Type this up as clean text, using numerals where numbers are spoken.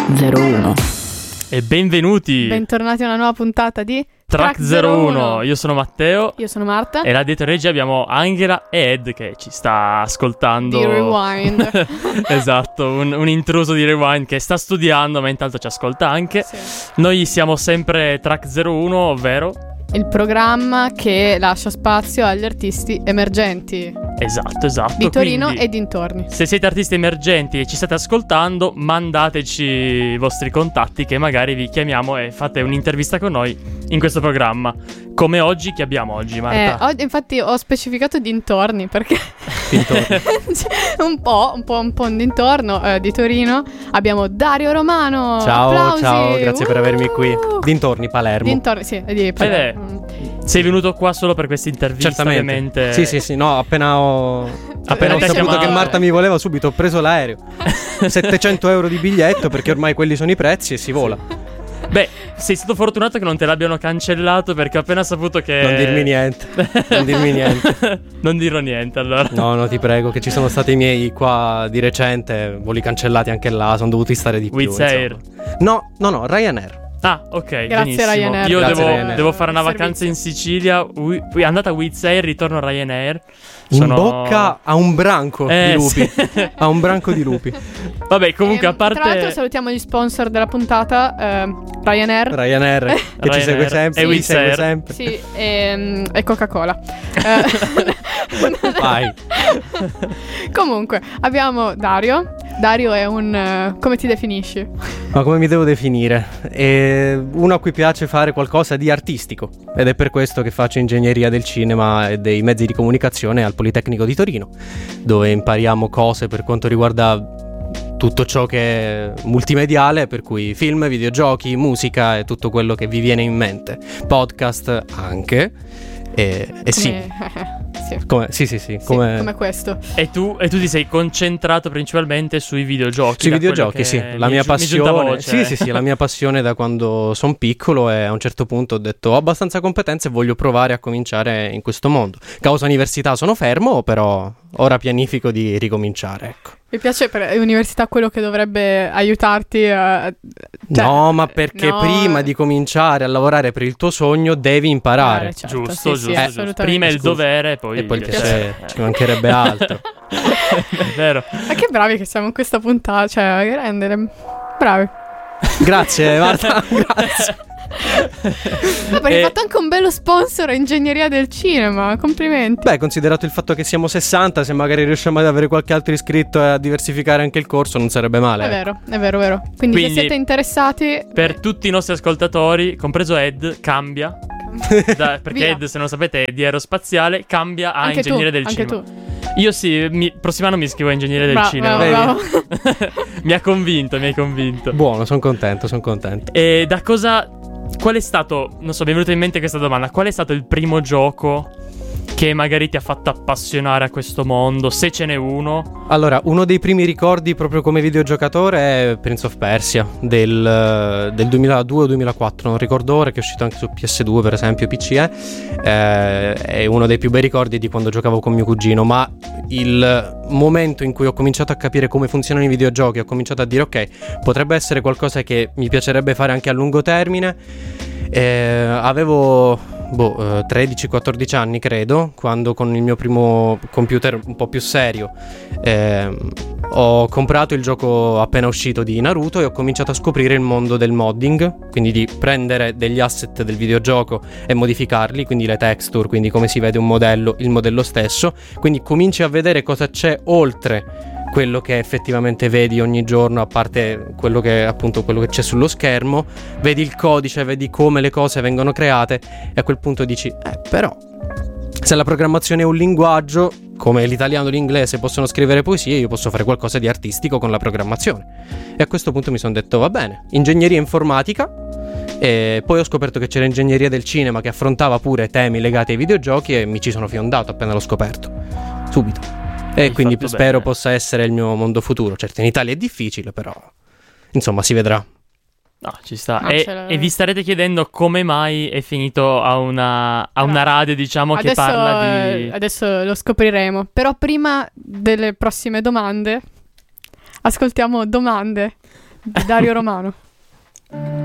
01. E benvenuti. Bentornati a una nuova puntata di Track 01. Io sono Matteo. Io sono Marta. E là dietro regia abbiamo Angela e Ed che ci sta ascoltando. Di Rewind. Esatto, un intruso di Rewind che sta studiando ma intanto ci ascolta anche. Sì. Noi siamo sempre Track 01, ovvero il programma che lascia spazio agli artisti emergenti Esatto. di Torino Quindi, e dintorni. se siete artisti emergenti e ci state ascoltando, mandateci i vostri contatti che magari vi chiamiamo e fate un'intervista con noi in questo programma. Come oggi, che abbiamo oggi, Marta? Infatti ho specificato dintorni perché Dintorni. un po' un dintorno di Torino. Abbiamo Dario Romano. Ciao, Applausi. ciao, grazie per avermi qui. Dintorni, Palermo. Dintorni, sì, di Palermo. Sei venuto qua solo per questa intervista? Certamente. Ovviamente. Sì, no, appena ho saputo chiamato. che Marta mi voleva, subito ho preso l'aereo. 700 euro di biglietto, perché ormai quelli sono i prezzi e si vola. Beh, sei stato fortunato che non te l'abbiano cancellato, perché ho appena saputo che... Non dirmi niente. Non dirò niente, allora. No, ti prego, che ci sono stati i miei qua di recente, voli cancellati anche là, sono dovuti stare di più. Wizz Air. No, Ryanair. Ah, ok, Grazie, benissimo. Ryanair. Io Grazie, devo, Ryanair. devo fare una vacanza Servizio. in Sicilia. Andata a Wizz Air, ritorno a Ryanair. In bocca a un branco di lupi. Sì. A un branco di lupi. Vabbè, comunque, a parte... Tra l'altro salutiamo gli sponsor della puntata, Ryanair. Che ci segue Ryanair sempre. e ci Wizz segue Air. sempre. Sì, e Coca-Cola. Vai. Comunque, abbiamo Dario. Dario è un... come ti definisci? Ma come mi devo definire? È uno a cui piace fare qualcosa di artistico, ed è per questo che faccio ingegneria del cinema e dei mezzi di comunicazione al Politecnico di Torino, dove impariamo cose per quanto riguarda tutto ciò che è multimediale, per cui film, videogiochi, musica e tutto quello che vi viene in mente, podcast anche, e sì. Sì. Sì, Come questo. E tu ti sei concentrato principalmente sui videogiochi? Sui da quello videogiochi, che sì, la mia mi è giunta passione. voce. Sì, la mia passione da quando sono piccolo, e a un certo punto ho detto ho abbastanza competenze e voglio provare a cominciare in questo mondo. Causa università sono fermo, però ora pianifico di ricominciare, ecco. Mi piace per università quello che dovrebbe aiutarti a... No, ma perché no. prima di cominciare a lavorare per il tuo sogno devi imparare. Certo, Giusto. assolutamente. Prima il Scusa. dovere e poi E poi il piacere. piacere, ci mancherebbe altro. È vero. Ma che bravi che siamo in questa puntata, cioè, che rendere... Bravi. Grazie Marta, grazie. Vabbè, hai fatto anche un bello sponsor a ingegneria del cinema, complimenti. Beh, considerato il fatto che siamo 60, se magari riusciamo ad avere qualche altro iscritto e a diversificare anche il corso, non sarebbe male. È vero. Quindi se siete interessati... Per tutti i nostri ascoltatori, compreso Ed, cambia. Perché Via. Ed, se non lo sapete, è di aerospaziale, cambia a Anche ingegneria tu, del anche cinema. tu. Io sì, prossimo anno mi iscrivo a ingegneria del cinema. Bravo. Mi hai convinto. Buono, sono contento. E da cosa... Qual è stato... Non so, mi è venuta in mente questa domanda. Qual è stato il primo gioco che magari ti ha fatto appassionare a questo mondo, se ce n'è uno? Allora, uno dei primi ricordi proprio come videogiocatore è Prince of Persia del 2002 o 2004, non ricordo ora, che è uscito anche su PS2 per esempio, PC è uno dei più bei ricordi di quando giocavo con mio cugino. Ma il momento in cui ho cominciato a capire come funzionano i videogiochi, ho cominciato a dire ok, potrebbe essere qualcosa che mi piacerebbe fare anche a lungo termine. Avevo 13-14 anni credo, quando con il mio primo computer un po' più serio ho comprato il gioco appena uscito di Naruto e ho cominciato a scoprire il mondo del modding, quindi di prendere degli asset del videogioco e modificarli, quindi le texture, quindi come si vede un modello, il modello stesso, quindi cominci a vedere cosa c'è oltre quello che effettivamente vedi ogni giorno, a parte quello che c'è sullo schermo, vedi il codice, vedi come le cose vengono create, e a quel punto dici però se la programmazione è un linguaggio, come l'italiano e l'inglese possono scrivere poesie, io posso fare qualcosa di artistico con la programmazione. E a questo punto mi sono detto va bene, ingegneria informatica. E poi ho scoperto che c'era ingegneria del cinema che affrontava pure temi legati ai videogiochi, e mi ci sono fiondato appena l'ho scoperto, subito. E Hai quindi fatto spero bene. possa essere il mio mondo futuro. Certo, in Italia è difficile, però insomma si vedrà. No, ci sta. No, E vi starete chiedendo come mai è finito a una radio, diciamo, che parla di... Adesso lo scopriremo. Però prima delle prossime domande, ascoltiamo Domande di Dario Romano.